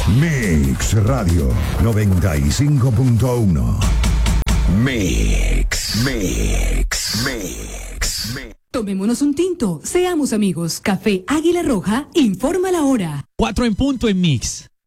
Mix Radio 95.1. Mix. Tomémonos un tinto, seamos amigos. Café Águila Roja informa la hora. 4 en punto en Mix.